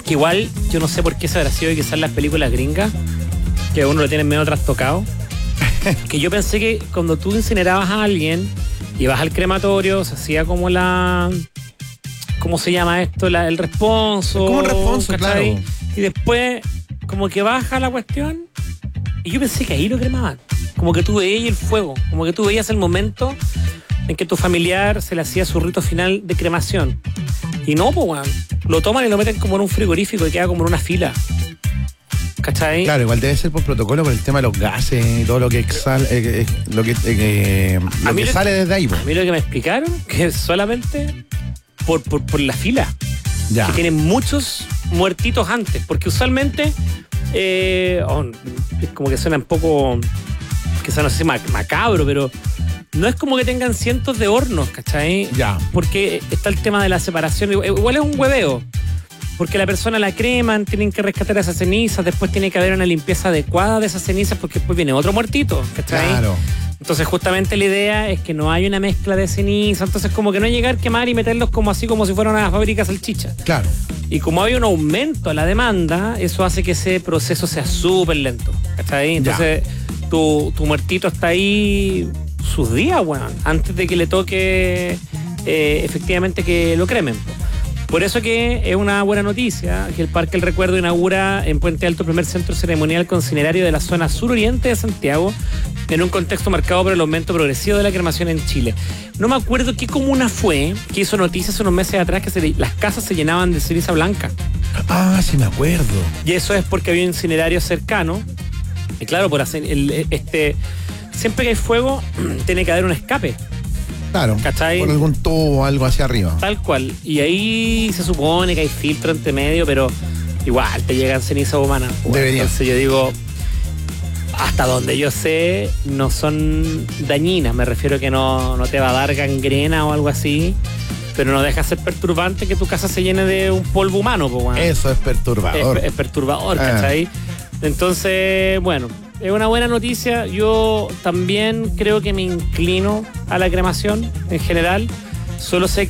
Que igual, yo no sé por qué se habrá sido quizás las películas gringas, que uno lo tiene medio trastocado. Que yo pensé que cuando tú incinerabas a alguien, ibas al crematorio, se hacía como la... ¿Cómo se llama esto? El responso. Como un responso, ¿cachai? claro. Y después, como que baja la cuestión. Y yo pensé que ahí lo cremaban. Como que tú veías el fuego. Como que tú veías el momento en que tu familiar se le hacía su rito final de cremación. Y no, pues, weón. Lo toman y lo meten como en un frigorífico y queda como en una fila. ¿Cachai? Claro, igual debe ser por protocolo por el tema de los gases y todo lo que exhala, lo que sale desde ahí. A mí lo que me explicaron que es solamente por la fila. Ya. Que tienen muchos muertitos antes. Porque usualmente es como que suena un poco, quizás no sé si macabro, pero no es como que tengan cientos de hornos, ¿cachai? Ya. Porque está el tema de la separación. Igual es un hueveo. Porque la persona la creman, tienen que rescatar esas cenizas, después tiene que haber una limpieza adecuada de esas cenizas porque después viene otro muertito, ¿cachai? Claro. Entonces justamente la idea es que no hay una mezcla de cenizas, entonces como que no llegar, quemar y meterlos como así como si fuera una fábrica de salchicha. Claro. Y como hay un aumento a la demanda, eso hace que ese proceso sea súper lento, ¿cachai? Entonces tu muertito está ahí sus días, weón, antes de que le toque efectivamente que lo cremen. Por eso que es una buena noticia que el Parque El Recuerdo inaugura en Puente Alto el primer centro ceremonial con cinerario de la zona suroriente de Santiago, en un contexto marcado por el aumento progresivo de la cremación en Chile. No me acuerdo qué comuna fue que hizo noticias unos meses atrás que las casas se llenaban de ceniza blanca. Ah, sí me acuerdo. Y eso es porque había un incinerario cercano. Y claro, por hacer siempre que hay fuego, tiene que haber un escape. Claro, ¿cachai? Por algún tubo o algo hacia arriba. Tal cual. Y ahí se supone que hay filtro entre medio, pero igual te llegan cenizas humanas. Debería. Entonces yo digo, hasta donde yo sé, no son dañinas. Me refiero que no te va a dar gangrena o algo así, pero no deja ser perturbante que tu casa se llene de un polvo humano. Pues, bueno. Eso es perturbador. Es perturbador, ¿cachai? Entonces, bueno, es una buena noticia. Yo también creo que me inclino a la cremación en general. Solo sé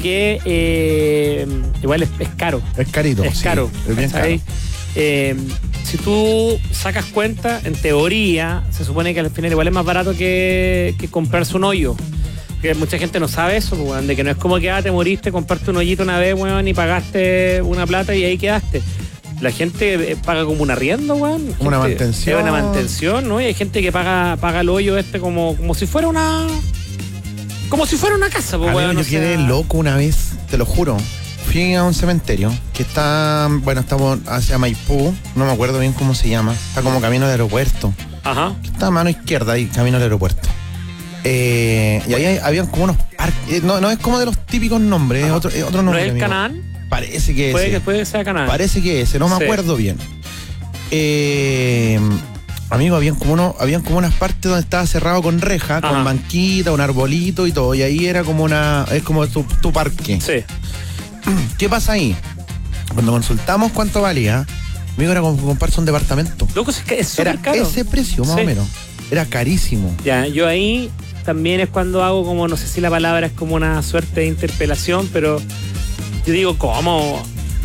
que igual es caro. Es carito. Es caro. Es bien ¿cachai? caro. Si tú sacas cuenta, en teoría, se supone que al final igual es más barato que comprarse un hoyo. Porque mucha gente no sabe eso, weón, de que no es como que te moriste, compraste un hoyito una vez, weón, y pagaste una plata y ahí quedaste. La gente paga como un arriendo, weón. Una mantención. Es una mantención, ¿no? Y hay gente que paga el hoyo como si fuera una... Como si fuera una casa, pues, weón. Yo quedé loco una vez, te lo juro. Fui a un cementerio que está, estamos hacia Maipú, no me acuerdo bien cómo se llama. Está como camino al aeropuerto. Ajá. Está a mano izquierda ahí, camino al aeropuerto. Y ahí habían como unos parques. No es como de los típicos nombres, es otro nombre. ¿No es el amigo. Canaán? Parece que Puede que sea Canaán. Parece que ese, no me acuerdo bien. Amigo, habían como unas partes donde estaba cerrado con reja, con banquita, un arbolito y todo. Y ahí era como es como tu parque. Sí. ¿Qué pasa ahí? Cuando consultamos cuánto valía, amigo, era como comprarse un departamento. Loco, es súper Era caro. ese precio, más o menos. Era carísimo. Ya, yo ahí también es cuando hago como, no sé si la palabra es como una suerte de interpelación, pero yo digo, ¿cómo?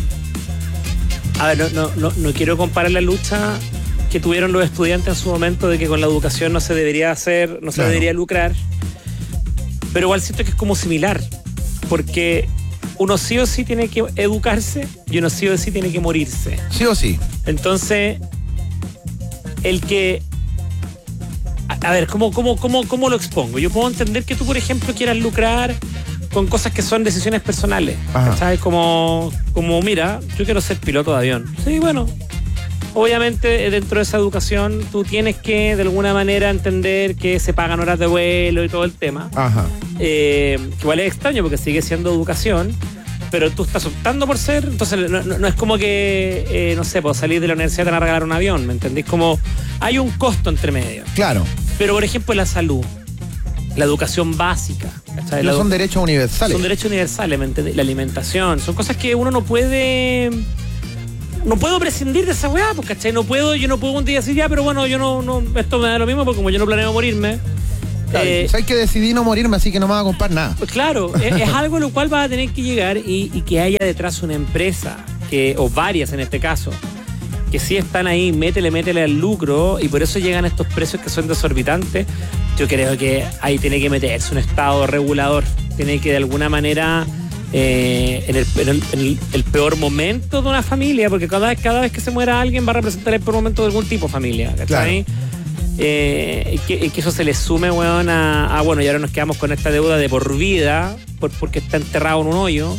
A ver, no quiero comparar la lucha que tuvieron los estudiantes en su momento de que con la educación no se debería hacer, no se debería lucrar, pero igual siento que es como similar, porque uno sí o sí tiene que educarse y uno sí o sí tiene que morirse. Sí o sí. Entonces, el que... A ver, ¿cómo lo expongo? Yo puedo entender que tú, por ejemplo, quieras lucrar con cosas que son decisiones personales. ¿Sabes? Como, mira, yo quiero ser piloto de avión. Sí, bueno. Obviamente, dentro de esa educación, tú tienes que, de alguna manera, entender que se pagan horas de vuelo y todo el tema. Ajá. Que igual es extraño porque sigue siendo educación, pero tú estás optando por ser, entonces no es como que, no sé, por salir de la universidad te van a regalar un avión, ¿me entendés? Como hay un costo entre medio. Claro. Pero, por ejemplo, la salud, la educación básica, ¿cachai? No son derechos universales. Son derechos universales, ¿me entendés? La alimentación, son cosas que uno no puede... No puedo prescindir de esa weá, pues, ¿cachai? Yo no puedo un día decir, ya, pero bueno, esto me da lo mismo porque como yo no planeo morirme. Claro, hay que decidir no morirme, así que no me vas a comprar nada. Pues claro, es algo a lo cual vas a tener que llegar y que haya detrás una empresa o varias en este caso, que sí están ahí, métele al lucro, y por eso llegan estos precios que son desorbitantes. Yo creo que ahí tiene que meterse un estado regulador, tiene que de alguna manera, en el peor momento de una familia, porque cada vez que se muera alguien va a representar el peor momento de algún tipo de familia, ¿cachai? Claro. Que eso se le sume, weón, bueno, y ahora nos quedamos con esta deuda de por vida, porque está enterrado en un hoyo.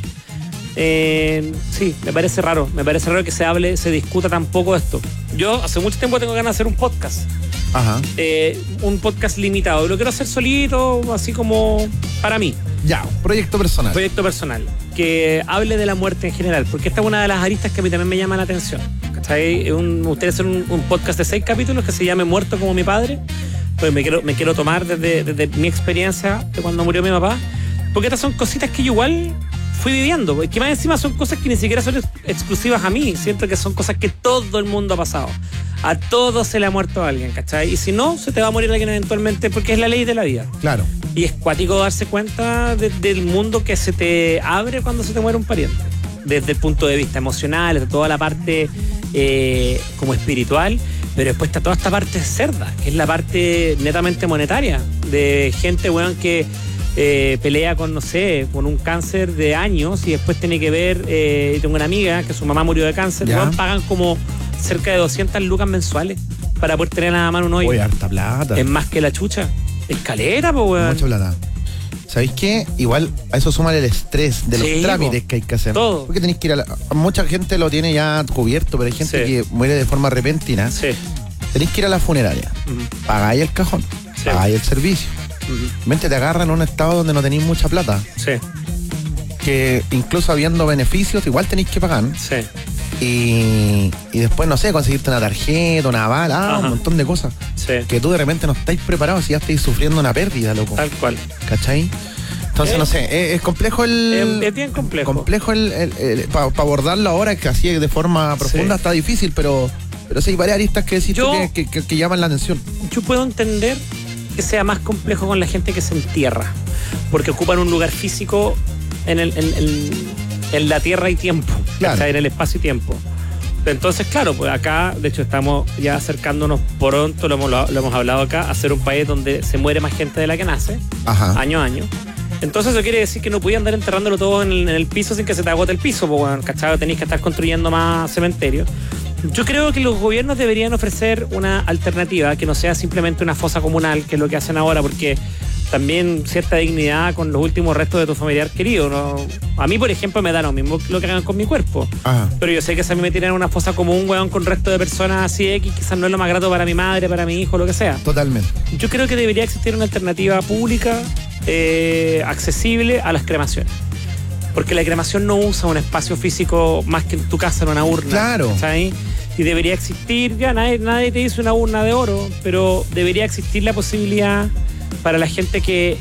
Sí, me parece raro que se discuta tan poco esto. Yo hace mucho tiempo tengo ganas de hacer un podcast. Ajá. Un podcast limitado. Lo quiero hacer solito, así como para mí. Ya, un proyecto personal. Proyecto personal. Que hable de la muerte en general, porque esta es una de las aristas que a mí también me llama la atención. ¿Cachai? Me gustaría hacer un podcast de 6 capítulos que se llame Muerto como mi padre. Pues me quiero tomar desde mi experiencia de cuando murió mi papá. Porque estas son cositas que yo igual fui viviendo, que más encima son cosas que ni siquiera son exclusivas a mí. Siento que son cosas que todo el mundo ha pasado. A todos se le ha muerto alguien, ¿cachai? Y si no, se te va a morir alguien eventualmente, porque es la ley de la vida. Claro. Y es cuático darse cuenta del mundo que se te abre cuando se te muere un pariente. Desde el punto de vista emocional, desde toda la parte como espiritual, pero después está toda esta parte cerda, que es la parte netamente monetaria, de gente, weón, que pelea con, no sé, con un cáncer de años y después tiene que ver, tengo una amiga que su mamá murió de cáncer, pagan como cerca de 200 lucas mensuales para poder tener nada más un hoyo. Oye, harta plata. Es más que la chucha. Escalera, po, weón. Mucha plata. ¿Sabéis qué? Igual a eso suma el estrés de los trámites que hay que hacer. Todo. Porque tenéis que ir mucha gente lo tiene ya cubierto, pero hay gente que muere de forma repentina. Sí. Tenéis que ir a la funeraria. Pagáis el cajón. Pagáis el servicio. Mente te agarran en un estado donde no tenéis mucha plata. Sí. Que incluso habiendo beneficios, igual tenéis que pagar. Sí. Y después, no sé, conseguirte una tarjeta, una bala, un montón de cosas. Sí. Que tú de repente no estáis preparados si ya estáis sufriendo una pérdida, loco. Tal cual. ¿Cachai? Entonces, no sé, es complejo es bien complejo. Complejo para abordarlo ahora, que así de forma profunda está difícil, pero sí hay varias aristas que decís que llaman la atención. Yo puedo entender que sea más complejo con la gente que se entierra, porque ocupan un lugar físico en la tierra y tiempo, claro. Está en el espacio y tiempo. Entonces, claro, pues acá, de hecho, estamos ya acercándonos pronto, lo hemos hablado acá, a ser un país donde se muere más gente de la que nace, año a año. Entonces eso quiere decir que no podía andar enterrándolo todo en el piso sin que se te agote el piso, pues bueno, ¿cachai? Tenéis que estar construyendo más cementerios. Yo creo que los gobiernos deberían ofrecer una alternativa que no sea simplemente una fosa comunal, que es lo que hacen ahora, porque también cierta dignidad con los últimos restos de tu familiar querido, ¿no? A mí, por ejemplo, me da lo mismo lo que hagan con mi cuerpo. Pero yo sé que si a mí me tiran en una fosa común, weón, con resto de personas así X, quizás no es lo más grato para mi madre, para mi hijo, lo que sea. Totalmente. Yo creo que debería existir una alternativa pública accesible a las cremaciones. Porque la cremación no usa un espacio físico más que en tu casa, en una urna. Claro. ¿Sabes? Y debería existir, ya nadie te dice una urna de oro, pero debería existir la posibilidad para la gente que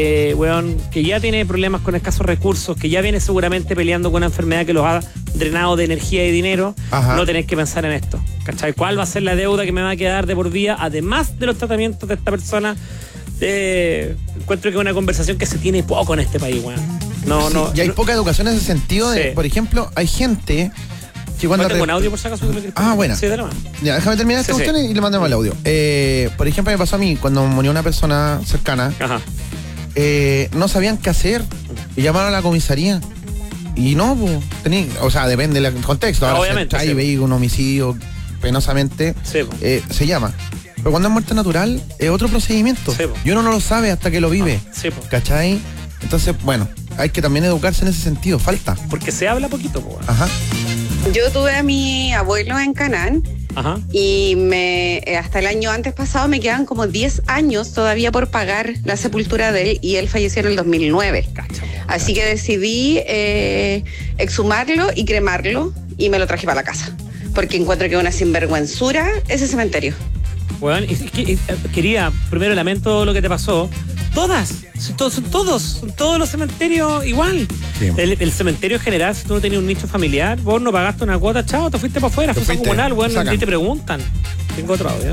ya tiene problemas con escasos recursos, que ya viene seguramente peleando con una enfermedad que los ha drenado de energía y dinero, no tenés que pensar en esto. ¿Cachai? ¿Cuál va a ser la deuda que me va a quedar de por vida, además de los tratamientos de esta persona? Encuentro que es una conversación que se tiene poco en este país, weón. Y hay poca educación en ese sentido. Por ejemplo, hay gente que cuando... tengo un audio por si acaso. Bueno. Sí, dale más. Ya, déjame terminar esta cuestión y le mandamos el audio. Por ejemplo, me pasó a mí cuando murió una persona cercana. No sabían qué hacer y llamaron a la comisaría. Y no, o sea, depende del contexto. Ahora obviamente. Si veis un homicidio penosamente, se llama. Pero cuando es muerte natural, es otro procedimiento. Y uno no lo sabe hasta que lo vive. ¿Cachai? Entonces, bueno, hay que también educarse en ese sentido. Falta. Porque se habla poquito, po. Yo tuve a mi abuelo en Canán. Y hasta el año antes pasado me quedan como 10 años todavía por pagar la sepultura de él, y él falleció en el 2009. Así que decidí exhumarlo y cremarlo, y me lo traje para la casa, porque encuentro que es una sinvergüenzura ese cementerio. Bueno, quería, primero lamento lo que te pasó. Son todos los cementerios igual. El cementerio general, si tú no tenías un nicho familiar, vos no pagaste una cuota, chao, te fuiste para afuera, fosa comunal, bueno, ni te preguntan. Tengo otro audio,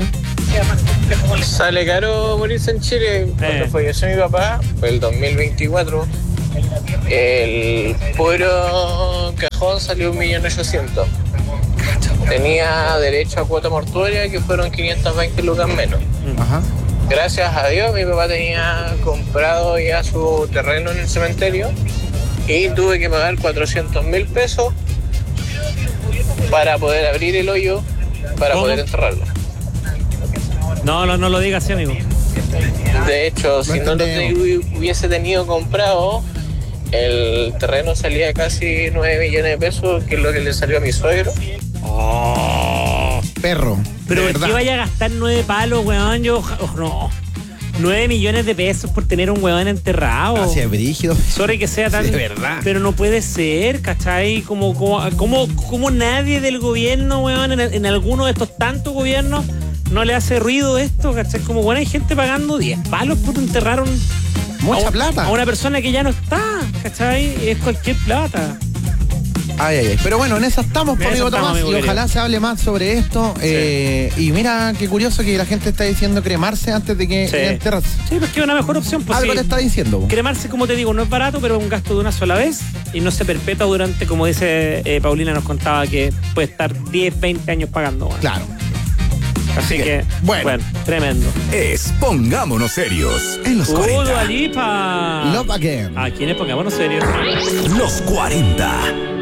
Sale caro morirse en Chile. Cuando falleció mi papá, fue el 2024, El puro cajón salió 1.800.000. Tenía derecho a cuota mortuoria que fueron 520 lucas menos. Ajá. Gracias a Dios mi papá tenía comprado ya su terreno en el cementerio y tuve que pagar 400.000 pesos para poder abrir el hoyo para poder enterrarlo. No lo digas así, amigo. De hecho, si no lo hubiese tenido comprado, el terreno salía casi 9 millones de pesos, que es lo que le salió a mi suegro. Oh, perro. Pero ¿por qué vaya a gastar 9 palos, weón? No. 9 millones de pesos por tener un weón enterrado. Así es brígido. Sorry que sea tan... Sí, de verdad. Pero no puede ser, ¿cachai? Como nadie del gobierno, weón, en alguno de estos tantos gobiernos no le hace ruido esto, ¿cachai? Como, bueno, hay gente pagando 10 palos por enterrar mucha plata a una persona que ya no está, ¿cachai? Es cualquier plata. Ay. Pero bueno, en esa estamos, amigo Tomás, y ojalá se hable más sobre esto. Sí. Y mira, qué curioso que la gente está diciendo cremarse antes de que enterrarse. Sí, porque es una mejor opción. Pues, algo le está diciendo. Cremarse, como te digo, no es barato, pero es un gasto de una sola vez y no se perpetúa durante, como dice Paulina nos contaba, que puede estar 10, 20 años pagando. Bueno. Claro. Así que, bueno, tremendo. Pongámonos serios en los 40. Dua Lipa. Love Again. ¿A quién es Pongámonos serios? Los 40.